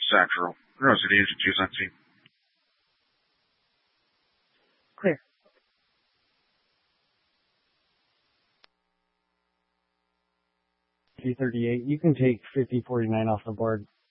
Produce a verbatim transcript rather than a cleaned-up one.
Satchel. Rosity Agent two seventeen. Clear. three thirty-eight, you can take fifty forty-nine off the board.